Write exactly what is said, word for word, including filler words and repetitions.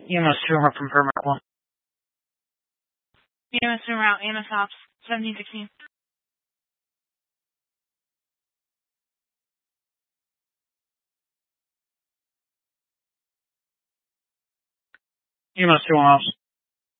E M S two, I'm from Paramount one. E M S two route, E M S Ops, seventeen sixteen. E M S two, ops.